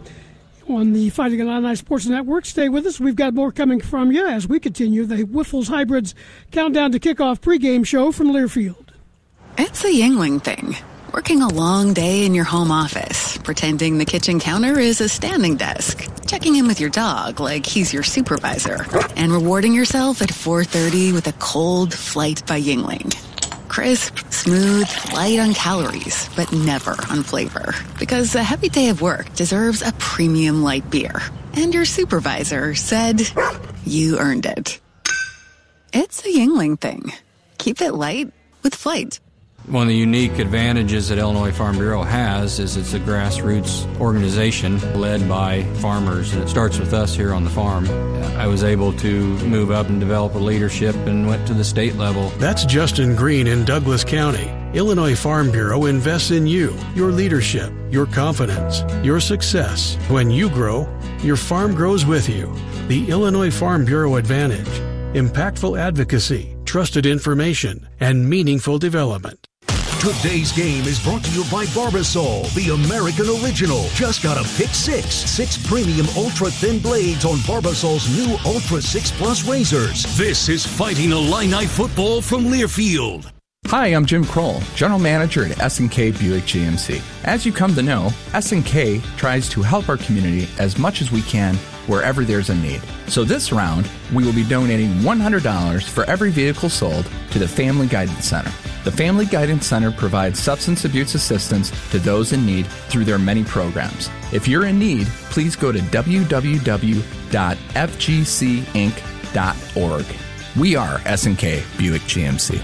on the Fighting Illini Sports Network. Stay with us. We've got more coming from you as we continue the Wiffles Hybrids Countdown to Kickoff pregame show from Learfield. It's a Yingling thing. Working a long day in your home office, pretending the kitchen counter is a standing desk, checking in with your dog like he's your supervisor, and rewarding yourself at four thirty with a cold Flight by Yingling. Crisp, smooth, light on calories, but never on flavor. Because a heavy day of work deserves a premium light beer. and your supervisor said you earned it. It's a Yuengling thing. Keep it light with Flight. One of the unique advantages that Illinois Farm Bureau has is it's a grassroots organization led by farmers, and it starts with us here on the farm. I was able to move up and develop a leadership and went to the state level. That's Justin Green in Douglas County. Illinois Farm Bureau invests in you, your leadership, your confidence, your success. When you grow, your farm grows with you. The Illinois Farm Bureau Advantage. Impactful advocacy, trusted information, and meaningful development. Today's game is brought to you by Barbasol, the American original. Just got a pick six. Six premium ultra-thin blades on Barbasol's new Ultra six Plus razors. This is Fighting Illini Football from Learfield. Hi, I'm Jim Kroll, General Manager at S and K Buick G M C. As you come to know, S and K tries to help our community as much as we can wherever there's a need. So this round, we will be donating one hundred dollars for every vehicle sold to the Family Guidance Center. The Family Guidance Center provides substance abuse assistance to those in need through their many programs. If you're in need, please go to w w w dot f g c inc dot org. We are S and K Buick G M C.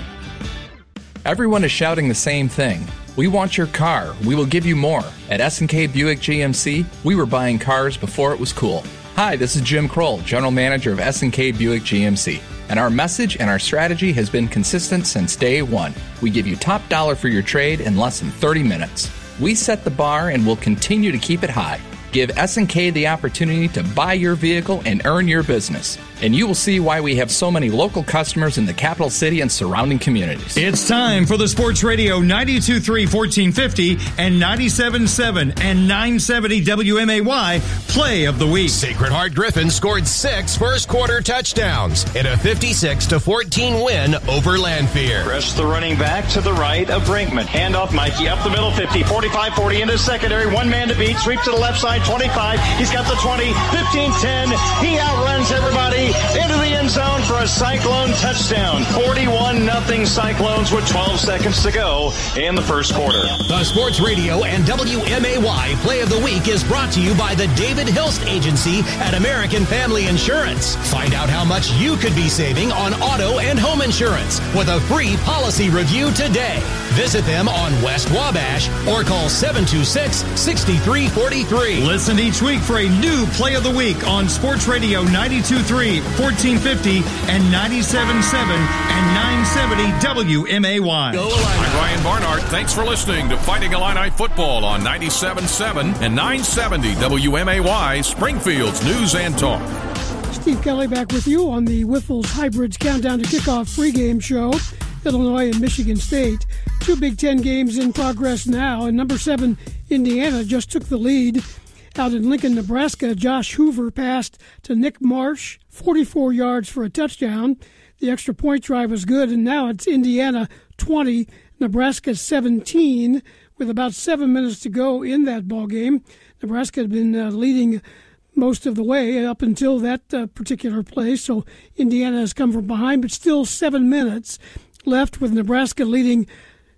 Everyone is shouting the same thing. We want your car. We will give you more. At S and K Buick G M C, we were buying cars before it was cool. Hi, this is Jim Kroll, General Manager of S and K Buick G M C. And our message and our strategy has been consistent since day one. We give you top dollar for your trade in less than thirty minutes. We set the bar and will continue to keep it high. Give S and K the opportunity to buy your vehicle and earn your business. And you will see why we have so many local customers in the capital city and surrounding communities. It's time for the Sports Radio ninety-two point three, fourteen fifty and ninety-seven point seven and nine seventy W M A Y Play of the Week. Sacred Heart Griffin scored six first quarter touchdowns in a fifty-six to fourteen win over Lanphier. Press the running back to the right of Brinkman. Hand off Mikey up the middle, fifty, forty-five, forty into secondary. One man to beat. Sweep to the left side, twenty-five. He's got the twenty, fifteen, ten. He outruns everybody into the end zone for a Cyclone touchdown. forty-one nothing Cyclones with twelve seconds to go in the first quarter. The Sports Radio and W M A Y Play of the Week is brought to you by the David Hilst Agency at American Family Insurance. Find out how much you could be saving on auto and home insurance with a free policy review today. Visit them on West Wabash or call seven two six, six three four three. Listen each week for a new Play of the Week on Sports Radio ninety-two point three, fourteen fifty and ninety-seven point seven and nine seventy W M A Y. Go I'm Ryan Barnhart. Thanks for listening to Fighting Illini Football on ninety-seven point seven and nine seventy W M A Y, Springfield's News and Talk. Steve Kelly back with you on the Wiffles Hybrids Countdown to Kickoff pregame show. Illinois and Michigan State. Two Big Ten games in progress now, and number seven, Indiana, just took the lead. Out in Lincoln, Nebraska, Josh Hoover passed to Nick Marsh, forty-four yards for a touchdown. The extra point drive was good, and now it's Indiana twenty, Nebraska seventeen, with about seven minutes to go in that ball game. Nebraska had been uh, leading most of the way up until that uh, particular play, so Indiana has come from behind, but still seven minutes left with Nebraska leading,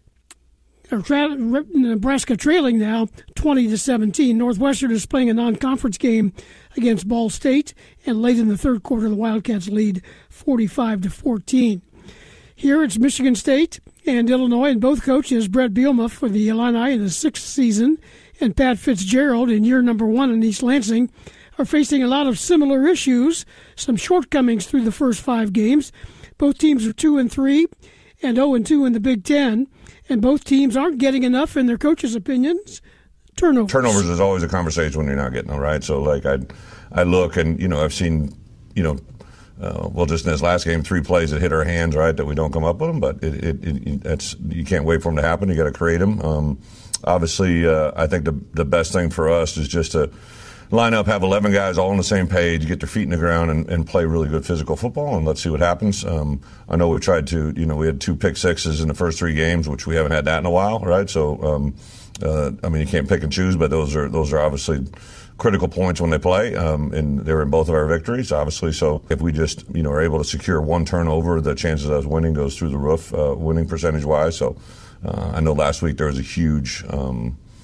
or tra- Nebraska trailing now twenty to seventeen. Northwestern is playing a non-conference game against Ball State, and late in the third quarter, the Wildcats lead forty-five to fourteen. Here it's Michigan State and Illinois, and both coaches, Brett Bielema for the Illini in the sixth season, and Pat Fitzgerald in year number one in East Lansing, are facing a lot of similar issues, some shortcomings through the first five games. Both teams are two and three and oh and two in the Big Ten, and both teams aren't getting enough, in their coaches' opinions, turnovers. Turnovers is always a conversation when you're not getting them, right? So, like, I I look and, you know, I've seen, you know, uh, well, just in this last game, three plays that hit our hands, right, that we don't come up with them, but it, it, it, it's, you can't wait for them to happen. You got to create them. Um, obviously, uh, I think the the best thing for us is just to line up, have eleven guys all on the same page, get their feet in the ground, and, and play really good physical football, and let's see what happens. Um, I know we tried to, you know, we had two pick sixes in the first three games, which we haven't had that in a while, right? So, um, uh, I mean, you can't pick and choose, but those are those are obviously critical points when they play, um, and they're in both of our victories, obviously. So if we just, you know, are able to secure one turnover, the chances of us winning goes through the roof, uh, winning percentage-wise. So uh, I know last week there was a huge um,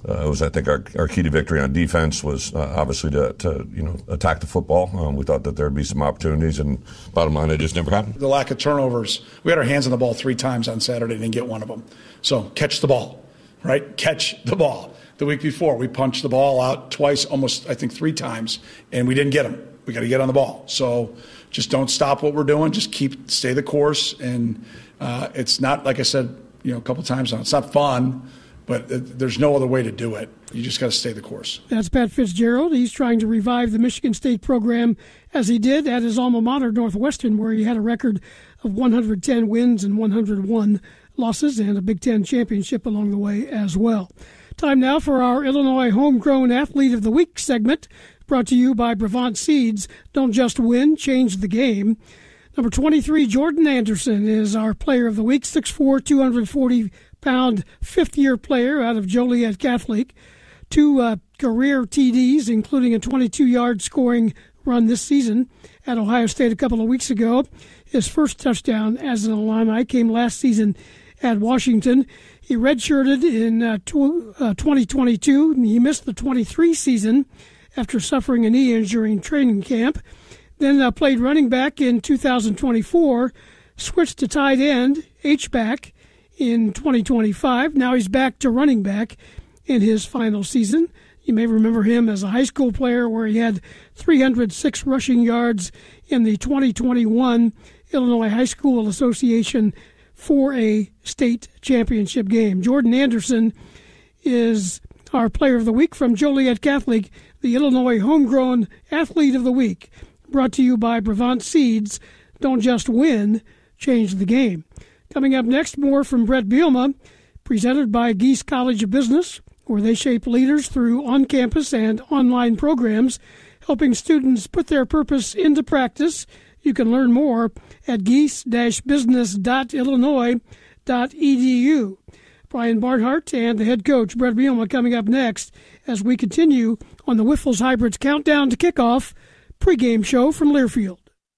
Uh, it was, I think, our, our key to victory on defense was uh, obviously to, to, you know, attack the football. Um, we thought that there'd be some opportunities, and bottom line, it just never happened. The lack of turnovers. We had our hands on the ball three times on Saturday and didn't get one of them. So catch the ball, right? Catch the ball. The week before, we punched the ball out twice, almost, I think, three times, and we didn't get them. We got to get on the ball. So just don't stop what we're doing. Just keep, stay the course. And uh, it's not, like I said, you know, a couple times now, it's not fun, but there's no other way to do it. You just got to stay the course. That's Pat Fitzgerald. He's trying to revive the Michigan State program as he did at his alma mater, Northwestern, where he had a record of one hundred ten wins and one hundred one losses and a Big Ten championship along the way as well. Time now for our Illinois Homegrown Athlete of the Week segment, brought to you by Brevant Seeds. Don't just win, change the game. Number twenty-three, Jordan Anderson, is our Player of the Week, six foot four, two hundred forty pound fifth-year player out of Joliet Catholic. Two uh, career T Ds, including a twenty-two yard scoring run this season at Ohio State a couple of weeks ago. His first touchdown as an Illini came last season at Washington. He redshirted in uh, tw- uh, twenty twenty-two. He missed the twenty-three season after suffering a knee injury in training camp. Then uh, played running back in two thousand twenty-four, switched to tight end, H-back, in twenty twenty-five. Now he's back to running back in his final season. You may remember him as a high school player where he had three hundred six rushing yards in the twenty twenty-one Illinois High School Association four A state championship game. Jordan Anderson is our Player of the Week from Joliet Catholic, the Illinois Homegrown Athlete of the Week, brought to you by Brevant Seeds. Don't just win, change the game. Coming up next, more from Brett Bielema, presented by Geese College of Business, where they shape leaders through on-campus and online programs, helping students put their purpose into practice. You can learn more at geese dash business dot illinois dot e d u. Brian Barnhart and the head coach, Brett Bielema, coming up next as we continue on the Wiffles Hybrids Countdown to Kickoff pregame show from Learfield.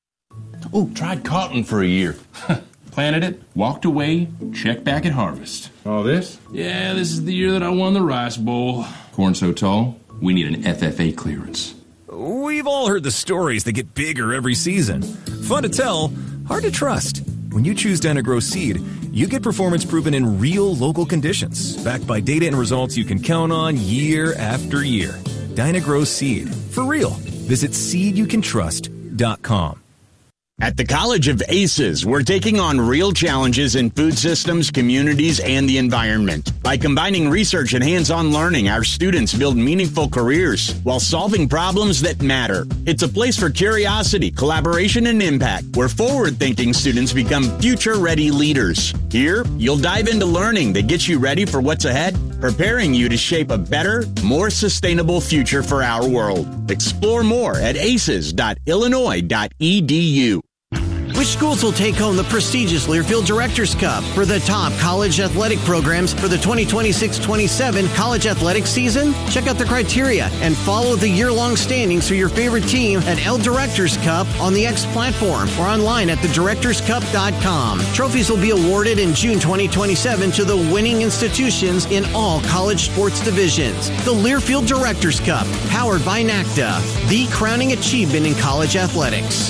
Oh, tried cotton for a year. Planted it, walked away, checked back at harvest. All this? Yeah, this is the year that I won the Rice Bowl. Corn so tall, we need an F F A clearance. We've all heard the stories that get bigger every season. Fun to tell, hard to trust. When you choose Dyna-Gro Seed, you get performance proven in real local conditions, backed by data and results you can count on year after year. Dyna-Gro Seed, for real. Visit seed you can trust dot com. At the College of Aces, we're taking on real challenges in food systems, communities, and the environment. By combining research and hands-on learning, our students build meaningful careers while solving problems that matter. It's a place for curiosity, collaboration, and impact, where forward-thinking students become future-ready leaders. Here, you'll dive into learning that gets you ready for what's ahead, preparing you to shape a better, more sustainable future for our world. Explore more at aces dot illinois dot e d u. Which schools will take home the prestigious Learfield Directors Cup? For the top college athletic programs for the twenty twenty-six twenty-seven college athletic season? Check out the criteria and follow the year-long standings for your favorite team at L Directors Cup on the X platform or online at the directors cup dot com. Trophies will be awarded in June twenty twenty-seven to the winning institutions in all college sports divisions. The Learfield Directors Cup, powered by NACDA, the crowning achievement in college athletics.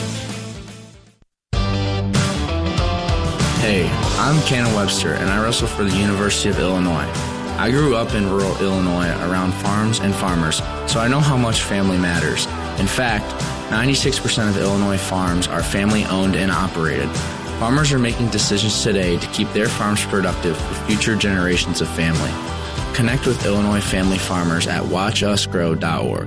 Hey, I'm Cannon Webster, and I wrestle for the University of Illinois. I grew up in rural Illinois around farms and farmers, so I know how much family matters. In fact, ninety-six percent of Illinois farms are family-owned and operated. Farmers are making decisions today to keep their farms productive for future generations of family. Connect with Illinois family farmers at watch us grow dot org.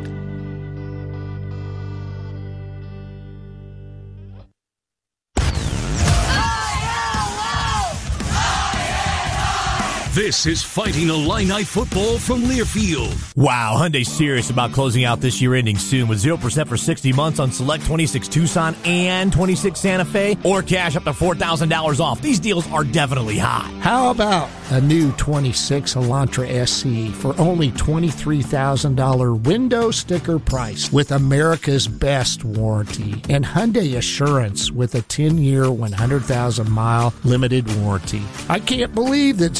This is Fighting Illini Football from Learfield. Wow, Hyundai's serious about closing out this year ending soon with zero percent for sixty months on select twenty-six Tucson and twenty-six Santa Fe, or cash up to four thousand dollars off. These deals are definitely hot. How about a new twenty-six Elantra S E for only twenty-three thousand dollars window sticker price with America's best warranty and Hyundai Assurance with a ten-year, one hundred thousand mile limited warranty. I can't believe that zero percent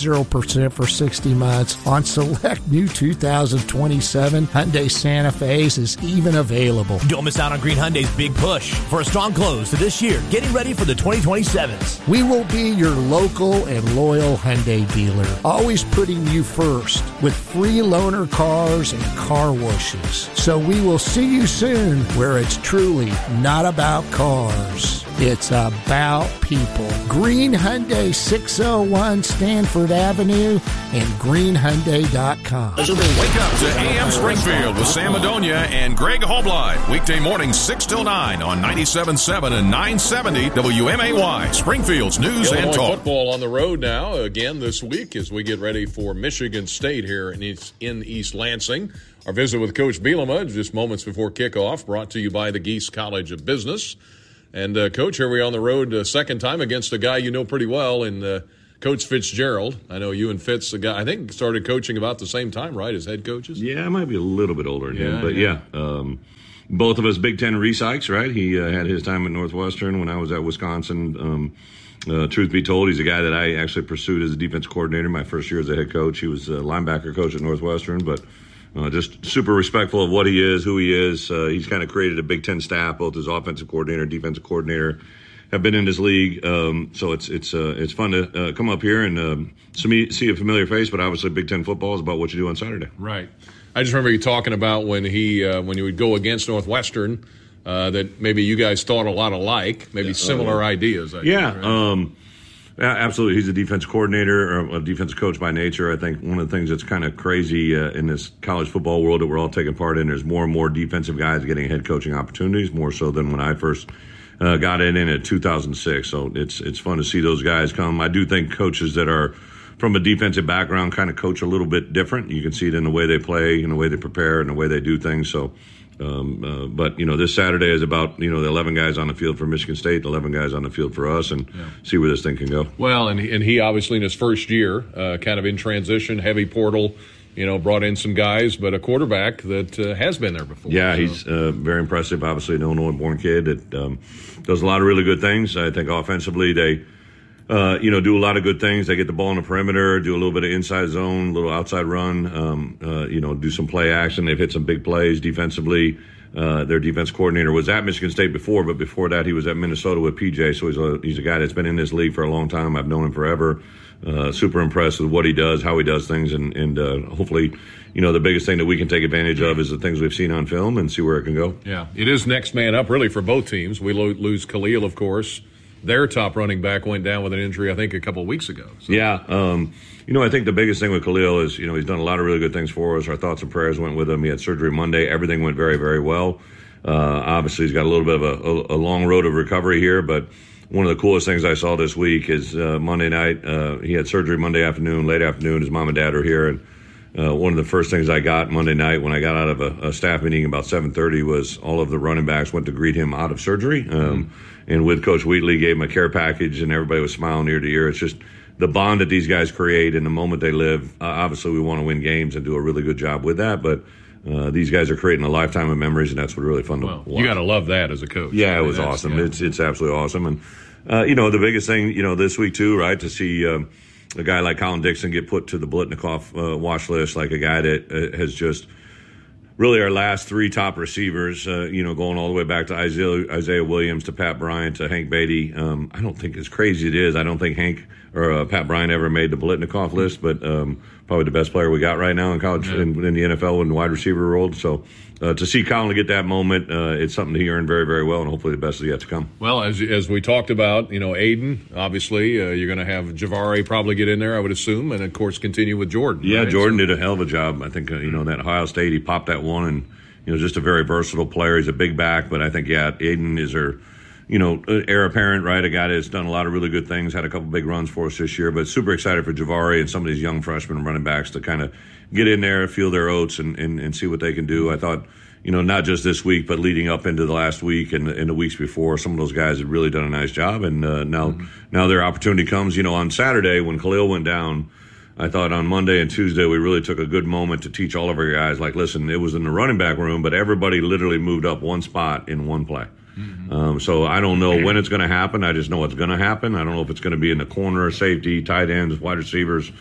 percent for sixty months on select new two thousand twenty-seven Hyundai Santa Fe's is even available. Don't miss out on Green Hyundai's big push for a strong close to this year, getting ready for the twenty twenty-sevens. We will be your local and loyal Hyundai dealer, always putting you first with free loaner cars and car washes. So we will see you soon where it's truly not about cars. It's about people. Green Hyundai, six oh one Stanford Avenue and green hyundai dot com. Wake up to A M Springfield with Sam Adonia and Greg Hobline. Weekday morning six till nine on ninety-seven point seven and nine seventy W M A Y. Springfield's News Illinois and Talk. Football on the road now again this week as we get ready for Michigan State here in East, in East Lansing. Our visit with Coach Bielema just moments before kickoff, brought to you by the Geese College of Business. And, uh, Coach, here we are on the road a second time against a guy you know pretty well in uh, Coach Fitzgerald. I know you and Fitz, the guy, I think, started coaching about the same time, right, as head coaches? Yeah, I might be a little bit older than yeah, him, but yeah. yeah um, both of us Big Ten Recycles, right? He uh, had his time at Northwestern when I was at Wisconsin. Um, uh, truth be told, he's a guy that I actually pursued as a defense coordinator my first year as a head coach. He was a linebacker coach at Northwestern, but Uh, just super respectful of what he is, who he is. Uh, he's kind of created a Big Ten staff, both as offensive coordinator, defensive coordinator, have been in this league. Um, so it's it's uh, it's fun to uh, come up here and um, see, see a familiar face. But obviously, Big Ten football is about what you do on Saturday. Right. I just remember you talking about when he uh, when you would go against Northwestern uh, that maybe you guys thought a lot alike, maybe yeah. similar uh, ideas. I yeah. think, right? um, Yeah, absolutely. He's a defense coordinator or a defense coach by nature. I think one of the things that's kind of crazy uh, in this college football world that we're all taking part in, there's more and more defensive guys getting head coaching opportunities, more so than when I first uh, got in in two thousand six. So it's it's fun to see those guys come. I do think coaches that are from a defensive background kind of coach a little bit different. You can see it in the way they play, in the way they prepare, and the way they do things. So. Um, uh, but, you know, this Saturday is about, you know, the eleven guys on the field for Michigan State, the eleven guys on the field for us, and yeah. see where this thing can go. Well, and he, and he obviously in his first year, uh, kind of in transition, heavy portal, you know, brought in some guys, but a quarterback that uh, has been there before. Yeah, so. he's uh, very impressive. Obviously, an Illinois-born kid that um, does a lot of really good things. I think offensively they – Uh, you know, do a lot of good things. They get the ball in the perimeter, do a little bit of inside zone, a little outside run, um, uh, you know, do some play action. They've hit some big plays defensively. Uh, their defense coordinator was at Michigan State before, but before that he was at Minnesota with P J. So he's a, he's a guy that's been in this league for a long time. I've known him forever. Uh, super impressed with what he does, how he does things, and, and uh, hopefully, you know, the biggest thing that we can take advantage of is the things we've seen on film and see where it can go. Yeah, it is next man up really for both teams. We lo- lose Khalil, of course. Their top running back went down with an injury, I think, a couple of weeks ago. So. Yeah. Um, you know, I think the biggest thing with Khalil is, you know, he's done a lot of really good things for us. Our thoughts and prayers went with him. He had surgery Monday. Everything went very, very well. Uh, obviously, he's got a little bit of a, a, a long road of recovery here, but one of the coolest things I saw this week is uh, Monday night. Uh, he had surgery Monday afternoon, late afternoon. His mom and dad are here, and uh, one of the first things I got Monday night when I got out of a, a staff meeting about seven thirty was all of the running backs went to greet him out of surgery. Um, mm-hmm. And with Coach Wheatley, gave him a care package, and everybody was smiling ear to ear. It's just the bond that these guys create in the moment they live. Uh, obviously, we want to win games and do a really good job with that, but uh, these guys are creating a lifetime of memories, and that's what's really fun well, to watch. You got to love that as a coach. Yeah, I it mean, was awesome. Yeah. It's it's absolutely awesome. And, uh, you know, the biggest thing, you know, this week, too, right, to see um, a guy like Colin Dixon get put to the Blitnikoff uh, watch list, like a guy that uh, has just – really our last three top receivers, uh, you know, going all the way back to Isaiah, Isaiah Williams, to Pat Bryant, to Hank Beatty. Um, I don't think, as crazy it is, I don't think Hank or uh, Pat Bryant ever made the Blitnikoff list, but um, probably the best player we got right now in college, yeah. in, in the N F L in the wide receiver world. So uh, to see Colin get that moment, uh, it's something he earned very, very well, and hopefully the best is yet to come. Well, as as we talked about, you know, Aiden, obviously, uh, you're going to have Javari probably get in there, I would assume, and, of course, continue with Jordan. Yeah, right? Jordan so, did a hell of a job. I think, uh, you know, that Ohio State, he popped that one, and you know, just a very versatile player. He's a big back, but I think, yeah, Aiden is our, you know, heir apparent, right? A guy that's done a lot of really good things, had a couple big runs for us this year, but super excited for Javari and some of these young freshmen running backs to kind of get in there, feel their oats, and, and, and see what they can do. I thought, you know, not just this week, but leading up into the last week and, and the weeks before, some of those guys had really done a nice job, and uh, now, mm-hmm. now their opportunity comes. You know, on Saturday when Khalil went down, I thought on Monday and Tuesday we really took a good moment to teach all of our guys, like, listen, it was in the running back room, but everybody literally moved up one spot in one play. Mm-hmm. Um, so I don't know when it's going to happen. I just know it's going to happen. I don't know if it's going to be in the corner, safety, tight ends, wide receivers,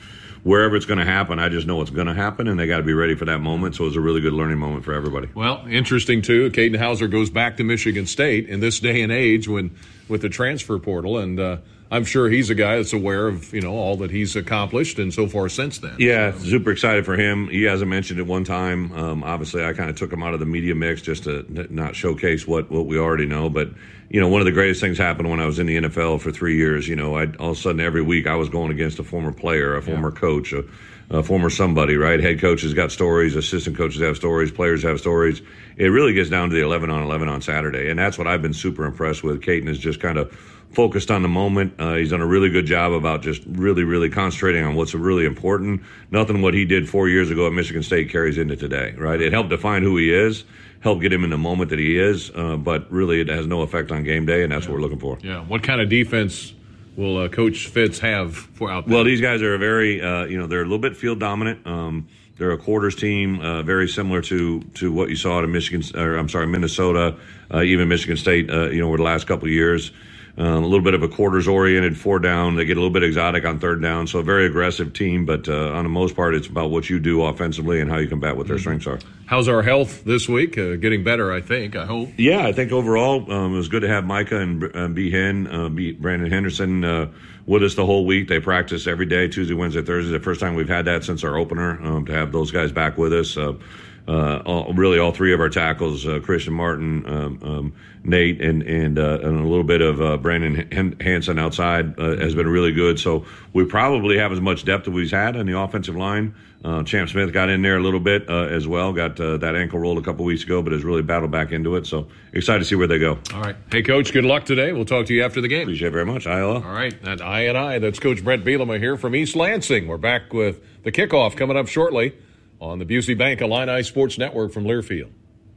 wherever it's going to happen, I just know it's going to happen, and they got to be ready for that moment. So it was a really good learning moment for everybody. Well, interesting, too. Caden Hauser goes back to Michigan State in this day and age when with the transfer portal, and uh, I'm sure he's a guy that's aware of, you know, all that he's accomplished and so far since then. Yeah, so. Super excited for him. He hasn't mentioned it one time. Um, obviously, I kind of took him out of the media mix just to not showcase what, what we already know. But, you know, one of the greatest things happened when I was in the N F L for three years. You know, I'd, all of a sudden every week I was going against a former player, a former yeah. coach, a, a former somebody, right? Head coaches got stories, assistant coaches have stories, players have stories. It really gets down to the eleven on eleven on Saturday. And that's what I've been super impressed with. Caden is just kind of focused on the moment. Uh, he's done a really good job about just really, really concentrating on what's really important. Nothing what he did four years ago at Michigan State carries into today, right? It helped define who he is, helped get him in the moment that he is, uh, but really it has no effect on game day, and that's yeah. what we're looking for. Yeah. What kind of defense will uh, Coach Fitz have for out there? Well, these guys are a very, uh, you know, they're a little bit field dominant. Um, they're a quarters team, uh, very similar to to what you saw at Michigan, or I'm sorry, Minnesota, uh, even Michigan State, uh, you know, over the last couple of years. Um, a little bit of a quarters-oriented, four down. They get a little bit exotic on third down, so a very aggressive team. But uh, on the most part, it's about what you do offensively and how you combat what their mm-hmm. strengths are. How's our health this week? Uh, getting better, I think, I hope. Yeah, I think overall um, it was good to have Micah and uh, B. Hen, uh, B. Brandon Henderson uh, with us the whole week. They practice every day, Tuesday, Wednesday, Thursday. The first time we've had that since our opener, um, to have those guys back with us. Uh, Uh, all, really, all three of our tackles, uh, Christian Martin, um, um, Nate, and and, uh, and a little bit of uh, Brandon H- Hanson outside uh, has been really good. So we probably have as much depth as we've had on the offensive line. Uh, Champ Smith got in there a little bit uh, as well. Got uh, that ankle rolled a couple weeks ago, but has really battled back into it. So excited to see where they go. All right. Hey, Coach, good luck today. We'll talk to you after the game. Appreciate it very much. I L L. All right. That I and I. That's Coach Brett Bielema here from East Lansing. We're back with the kickoff coming up shortly on the Busey Bank Illini Sports Network from Learfield.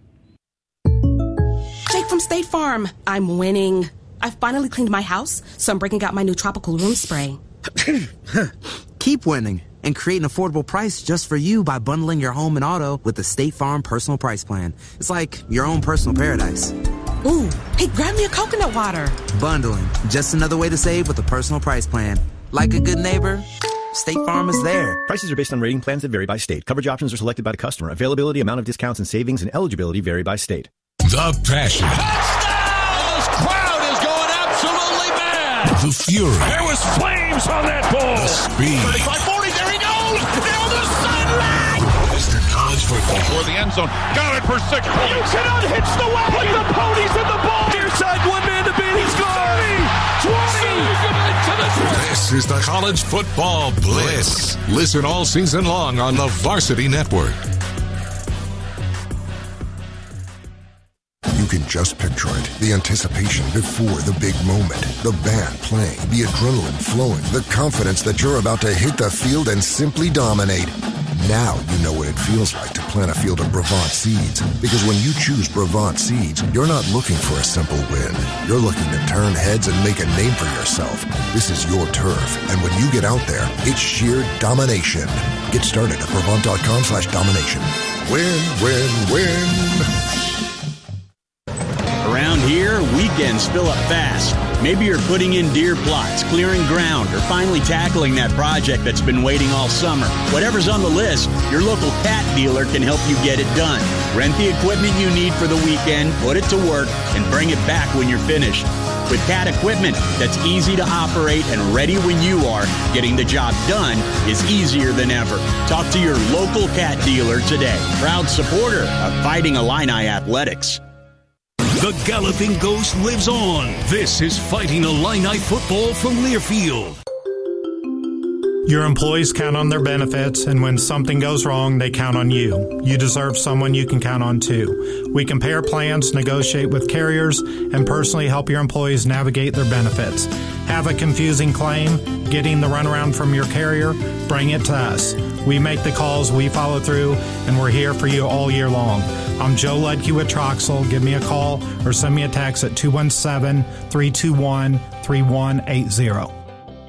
Jake from State Farm. I'm winning. I've finally cleaned my house, so I'm breaking out my new tropical room spray. Keep winning and create an affordable price just for you by bundling your home and auto with the State Farm Personal Price Plan. It's like your own personal paradise. Ooh, hey, grab me a coconut water. Bundling, just another way to save with a personal price plan. Like a good neighbor, State Farm is there. Prices are based on rating plans that vary by state. Coverage options are selected by the customer. Availability, amount of discounts and savings, and eligibility vary by state. The passion. Touchdown! This crowd is going absolutely mad. The fury. There was flames on that ball. The speed. thirty-five forty, there he goes! Down the sideline! Mister College Football. For the end zone. Got it for six points. You cannot hitch the wagon. Put the ponies in the ball. Near side, one man to beat. He's gone. twenty. This is the College Football Blitz. Listen all season long on the Varsity Network. You can just picture it. The anticipation before the big moment. The band playing, the adrenaline flowing, the confidence that you're about to hit the field and simply dominate. Now you know what it feels like to plant a field of Brevant seeds. Because when you choose Brevant seeds, you're not looking for a simple win. You're looking to turn heads and make a name for yourself. This is your turf. And when you get out there, it's sheer domination. Get started at Brevant.com slash domination. Win, win, win. Around here, weekends fill up fast. Maybe you're putting in deer plots, clearing ground, or finally tackling that project that's been waiting all summer. Whatever's on the list, your local Cat dealer can help you get it done. Rent the equipment you need for the weekend, put it to work, and bring it back when you're finished. With Cat equipment that's easy to operate and ready when you are, getting the job done is easier than ever. Talk to your local Cat dealer today. Proud supporter of Fighting Illini Athletics. The Galloping Ghost lives on. This is Fighting Illini football from Learfield. Your employees count on their benefits, and when something goes wrong, they count on you. You deserve someone you can count on, too. We compare plans, negotiate with carriers, and personally help your employees navigate their benefits. Have a confusing claim, getting the runaround from your carrier? Bring it to us. We make the calls, we follow through, and we're here for you all year long. I'm Joe Ledke with Troxel. Give me a call or send me a text at two one seven, three two one, three one eight zero.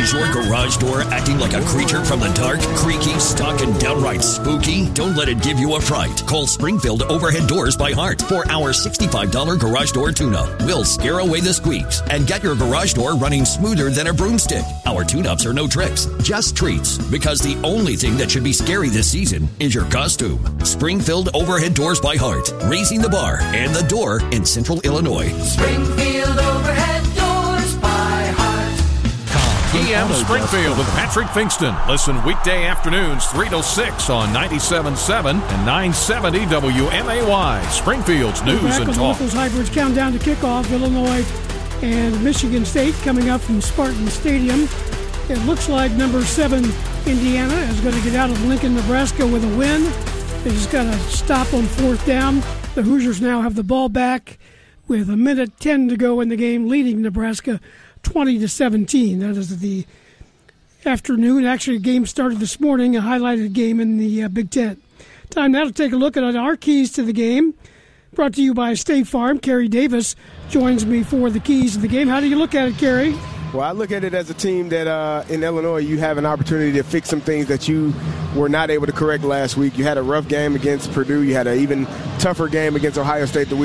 Is your garage door acting like a creature from the dark, creaky, stuck, and downright spooky? Don't let it give you a fright. Call Springfield Overhead Doors by Heart for our sixty-five dollars garage door tune-up. We'll scare away the squeaks and get your garage door running smoother than a broomstick. Our tune-ups are no tricks, just treats, because the only thing that should be scary this season is your costume. Springfield Overhead Doors by Heart, raising the bar and the door in Central Illinois. Springfield Overhead Doors by Heart. P M Springfield with Patrick Finkston. Listen weekday afternoons three to six on ninety-seven point seven and nine seventy W M A Y. Springfield's news Back and on talk. the Locals Hybrids countdown to kickoff. Illinois and Michigan State coming up from Spartan Stadium. It looks like number seven Indiana is going to get out of Lincoln, Nebraska with a win. They just got to stop on fourth down. The Hoosiers now have the ball back with a minute ten to go in the game, leading Nebraska twenty to seventeen. That is the afternoon. Actually, a game started this morning, a highlighted game in the uh, Big Ten. Time now to take a look at our keys to the game. Brought to you by State Farm. Kerry Davis joins me for the keys to the game. How do you look at it, Kerry? Well, I look at it as a team that uh, in Illinois you have an opportunity to fix some things that you were not able to correct last week. You had a rough game against Purdue. You had an even tougher game against Ohio State the week